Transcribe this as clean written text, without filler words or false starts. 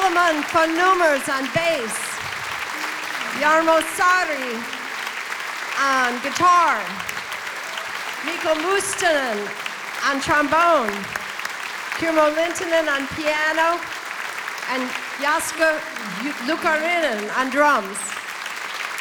Solomon von Nummers on bass. Jarmo Sari on guitar. Mikko Mustonen on trombone. Kimmo Lintunen on piano. And Jaska Lukarinen on drums.